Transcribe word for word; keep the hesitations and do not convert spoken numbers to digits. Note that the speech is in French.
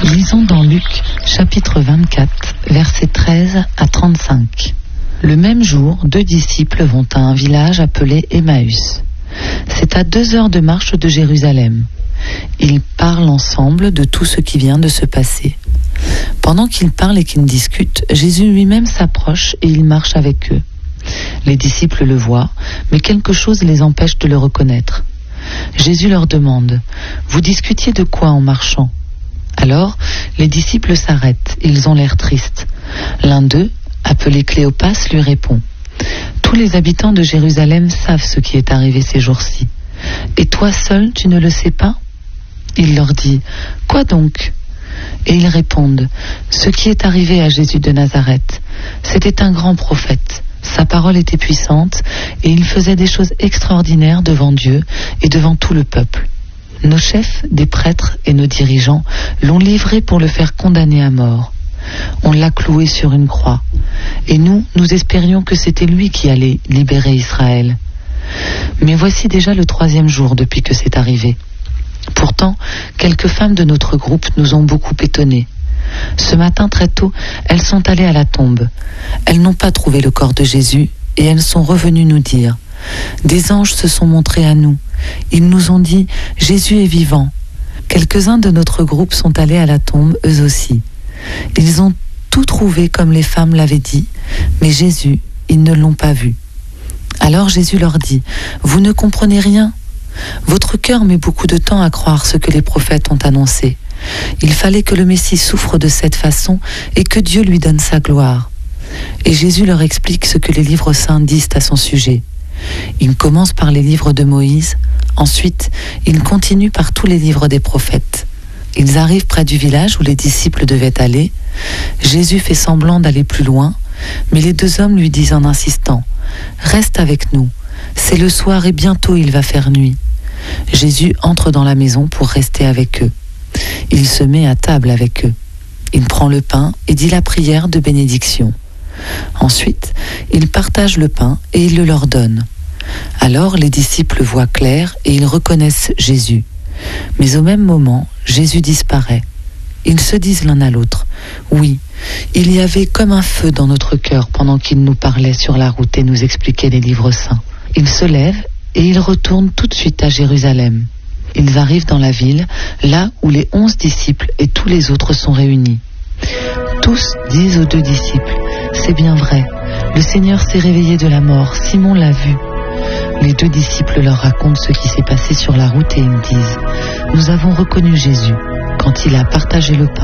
Lisons dans Luc, chapitre vingt-quatre, versets treize à trente-cinq. Le même jour, deux disciples vont à un village appelé Emmaüs. C'est à deux heures de marche de Jérusalem. Ils parlent ensemble de tout ce qui vient de se passer. Pendant qu'ils parlent et qu'ils discutent, Jésus lui-même s'approche et il marche avec eux. Les disciples le voient, mais quelque chose les empêche de le reconnaître. Jésus leur demande « Vous discutiez de quoi en marchant ?» Alors, les disciples s'arrêtent, ils ont l'air tristes. L'un d'eux, appelé Cléopas, lui répond « Tous les habitants de Jérusalem savent ce qui est arrivé ces jours-ci. Et toi seul, tu ne le sais pas ?» Il leur dit « Quoi donc ?» Et ils répondent « Ce qui est arrivé à Jésus de Nazareth, c'était un grand prophète. Sa parole était puissante et il faisait des choses extraordinaires devant Dieu et devant tout le peuple. Nos chefs, des prêtres et nos dirigeants l'ont livré pour le faire condamner à mort. On l'a cloué sur une croix. Et nous, nous espérions que c'était lui qui allait libérer Israël. Mais voici déjà le troisième jour depuis que c'est arrivé. Pourtant, quelques femmes de notre groupe nous ont beaucoup étonnés. Ce matin très tôt, elles sont allées à la tombe. Elles n'ont pas trouvé le corps de Jésus et elles sont revenues nous dire « Des anges se sont montrés à nous. Ils nous ont dit « Jésus est vivant ». Quelques-uns de notre groupe sont allés à la tombe eux aussi. Ils ont tout trouvé comme les femmes l'avaient dit, mais Jésus, ils ne l'ont pas vu. Alors Jésus leur dit « Vous ne comprenez rien ? Votre cœur met beaucoup de temps à croire ce que les prophètes ont annoncé. Il fallait que le Messie souffre de cette façon et que Dieu lui donne sa gloire. » Et Jésus leur explique ce que les livres saints disent à son sujet. Il commence par les livres de Moïse, ensuite il continue par tous les livres des prophètes. Ils arrivent près du village où les disciples devaient aller. Jésus fait semblant d'aller plus loin, mais les deux hommes lui disent en insistant « Reste avec nous, c'est le soir et bientôt il va faire nuit. » Jésus entre dans la maison pour rester avec eux. Il se met à table avec eux. Il prend le pain et dit la prière de bénédiction. Ensuite, il partage le pain et il le leur donne. Alors les disciples voient clair et ils reconnaissent Jésus. Mais au même moment, Jésus disparaît. Ils se disent l'un à l'autre « Oui, il y avait comme un feu dans notre cœur pendant qu'il nous parlait sur la route et nous expliquait les livres saints. » Ils se lèvent et ils retournent tout de suite à Jérusalem. Ils arrivent dans la ville, là où les onze disciples et tous les autres sont réunis. Tous disent aux deux disciples « C'est bien vrai, le Seigneur s'est réveillé de la mort, Simon l'a vu. » Les deux disciples leur racontent ce qui s'est passé sur la route et ils disent « Nous avons reconnu Jésus quand il a partagé le pain. »